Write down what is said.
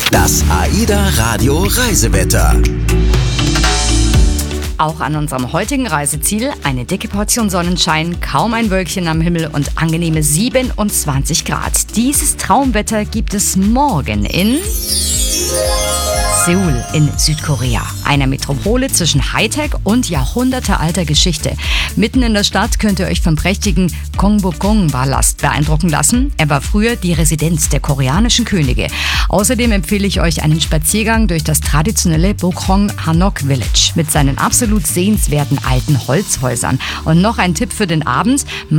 Das AIDA Radio Reisewetter. Auch an unserem heutigen Reiseziel eine dicke Portion Sonnenschein, kaum ein Wölkchen am Himmel und angenehme 27 Grad. Dieses Traumwetter gibt es morgen in Seoul in Südkorea, einer Metropole zwischen Hightech und jahrhundertealter Geschichte. Mitten in der Stadt könnt ihr euch vom prächtigen Gyeongbokgung-Palast beeindrucken lassen. Er war früher die Residenz der koreanischen Könige. Außerdem empfehle ich euch einen Spaziergang durch das traditionelle Bokong Hanok Village mit seinen absolut sehenswerten alten Holzhäusern. Und noch ein Tipp für den Abend: